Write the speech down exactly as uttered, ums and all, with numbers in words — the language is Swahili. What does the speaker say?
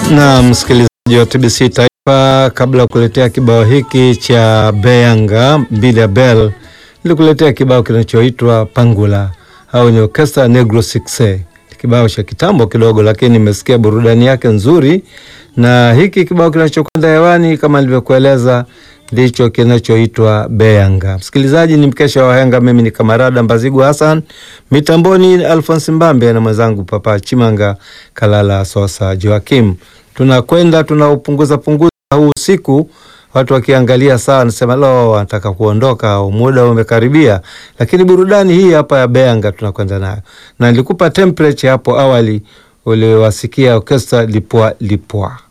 Na msikilizaji wa T B C Taifa, kabla ya kuletea kibao hiki cha Beyanga Bila Bell, nilikuletea kibao kinachoitwa Pangula au ni Orchestra Negro Six. Kibao cha kitambo kidogo, lakini nimesikia burudani yake nzuri, na hiki kibao kinachokwenda hewani kama nilivyokueleza ndicho kinachoitwa Beyanga. Msikilizaji, ni mkesha wa henga, mimi ni Kamarada Mbazigu Hassan, mitamboni Alphonse Mbambe na mwenzangu Papa Chimanga Kalala Sosa Joakim. Tunakwenda tunaupunguza punguza huu usiku, watu wakiangalia saa nasema lo, wanataka kuondoka au muda umekaribia, lakini burudani hii hapa ya Beyanga tunakwenda nayo. Na nilikupa temperature hapo awali, uliwasikia orchestra Lipwa Lipwa.